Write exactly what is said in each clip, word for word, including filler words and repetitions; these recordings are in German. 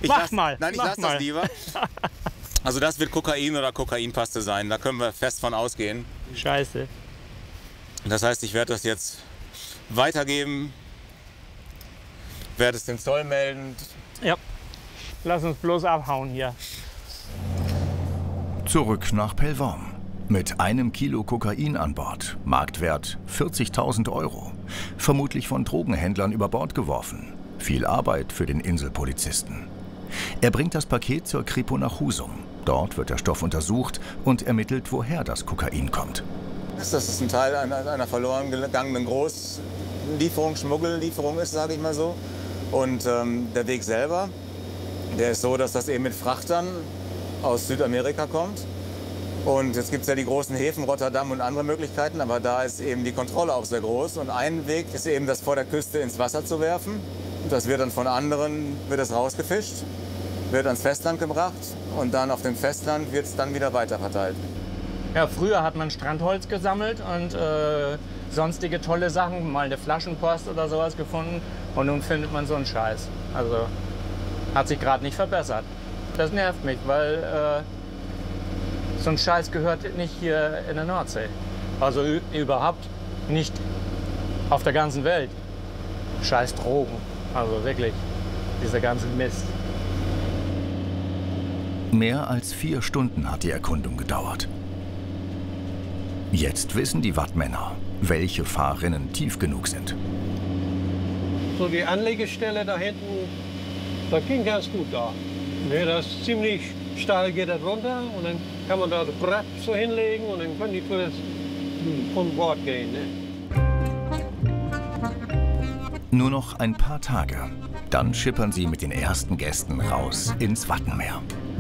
Ich mach lass, mal. Nein, ich mach lasse mal. das lieber. Also das wird Kokain oder Kokainpaste sein, da können wir fest von ausgehen. Scheiße. Das heißt, ich werde das jetzt weitergeben, werde es dem Zoll melden. Ja. Lass uns bloß abhauen hier. Zurück nach Pellworm. Mit einem Kilo Kokain an Bord. Marktwert vierzigtausend Euro. Vermutlich von Drogenhändlern über Bord geworfen. Viel Arbeit für den Inselpolizisten. Er bringt das Paket zur Kripo nach Husum. Dort wird der Stoff untersucht und ermittelt, woher das Kokain kommt. Das ist ein Teil einer, einer verloren gegangenen Großlieferung, Schmuggellieferung ist, sage ich mal so. Und ähm, der Weg selber, der ist so, dass das eben mit Frachtern aus Südamerika kommt. Und jetzt gibt es ja die großen Häfen, Rotterdam und andere Möglichkeiten, aber da ist eben die Kontrolle auch sehr groß. Und ein Weg ist eben, das vor der Küste ins Wasser zu werfen. Und das wird dann von anderen wird es rausgefischt, wird ans Festland gebracht und dann auf dem Festland wird es dann wieder weiterverteilt. Ja, früher hat man Strandholz gesammelt und äh, sonstige tolle Sachen, mal eine Flaschenpost oder sowas gefunden. Und nun findet man so einen Scheiß. Also hat sich gerade nicht verbessert. Das nervt mich, weil äh, so ein Scheiß gehört nicht hier in der Nordsee. Also überhaupt nicht auf der ganzen Welt. Scheiß Drogen, also wirklich, dieser ganze Mist. Mehr als vier Stunden hat die Erkundung gedauert. Jetzt wissen die Wattmänner, welche Fahrrinnen tief genug sind. So die Anlegestelle da hinten, das ging ganz gut da. Ne, das ist ziemlich steil geht das runter und dann kann man da das Brett so hinlegen und dann können die Touristen von Bord gehen. Ne? Nur noch ein paar Tage. Dann schippern sie mit den ersten Gästen raus ins Wattenmeer.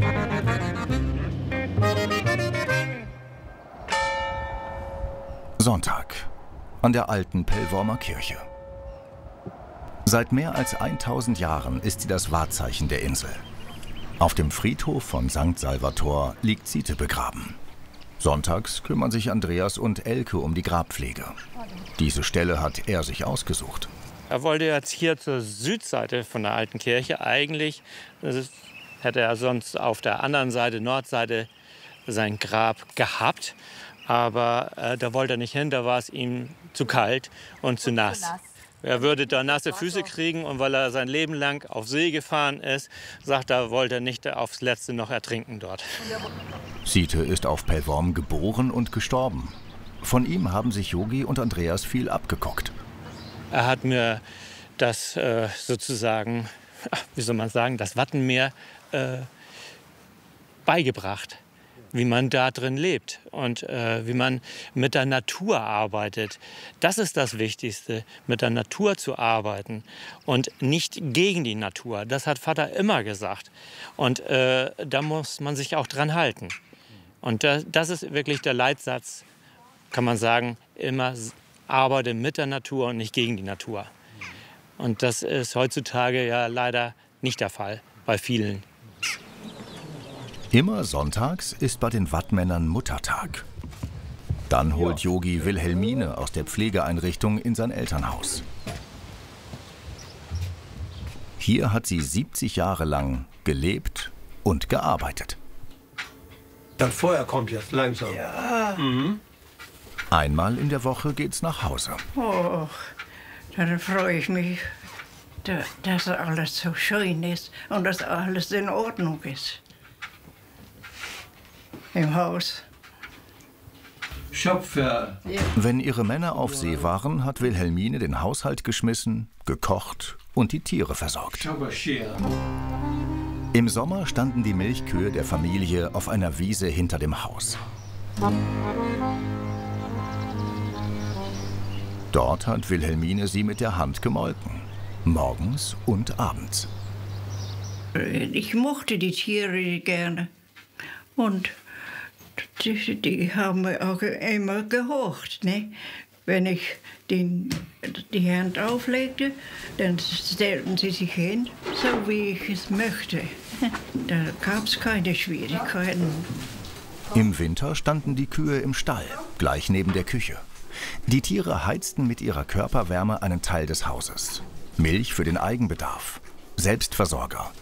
Sonntag an der alten Pellwormer Kirche. Seit mehr als tausend Jahren ist sie das Wahrzeichen der Insel. Auf dem Friedhof von Sankt Salvator liegt Siete begraben. Sonntags kümmern sich Andreas und Elke um die Grabpflege. Diese Stelle hat er sich ausgesucht. Er wollte jetzt hier zur Südseite von der alten Kirche eigentlich, das ist, hätte er sonst auf der anderen Seite, Nordseite, sein Grab gehabt. Aber äh, da wollte er nicht hin, da war es ihm zu kalt und zu nass. Er würde da nasse Füße kriegen und weil er sein Leben lang auf See gefahren ist, sagt er, wollte er nicht aufs Letzte noch ertrinken dort. Siete ist auf Pellworm geboren und gestorben. Von ihm haben sich Yogi und Andreas viel abgeguckt. Er hat mir das äh, sozusagen, wie soll man sagen, das Wattenmeer äh, beigebracht. Wie man da drin lebt und äh, wie man mit der Natur arbeitet. Das ist das Wichtigste, mit der Natur zu arbeiten und nicht gegen die Natur. Das hat Vater immer gesagt. Und äh, da muss man sich auch dran halten. Und das, das ist wirklich der Leitsatz, kann man sagen, immer arbeite mit der Natur und nicht gegen die Natur. Und das ist heutzutage ja leider nicht der Fall bei vielen. Immer sonntags ist bei den Wattmännern Muttertag. Dann holt Yogi Wilhelmine aus der Pflegeeinrichtung in sein Elternhaus. Hier hat sie siebzig Jahre lang gelebt und gearbeitet. Das Feuer kommt jetzt langsam. Ja. Mhm. Einmal in der Woche geht's nach Hause. Oh, dann freue ich mich, dass alles so schön ist und dass alles in Ordnung ist. Im Haus. Schöpfer. Ja. Wenn ihre Männer auf See waren, hat Wilhelmine den Haushalt geschmissen, gekocht und die Tiere versorgt. Im Sommer standen die Milchkühe der Familie auf einer Wiese hinter dem Haus. Dort hat Wilhelmine sie mit der Hand gemolken. Morgens und abends. Ich mochte die Tiere gerne. Und die, die haben mir auch immer gehorcht. Ne? Wenn ich die, die Hand auflegte, dann stellten sie sich hin, so wie ich es möchte. Da gab es keine Schwierigkeiten. Im Winter standen die Kühe im Stall, gleich neben der Küche. Die Tiere heizten mit ihrer Körperwärme einen Teil des Hauses. Milch für den Eigenbedarf. Selbstversorger.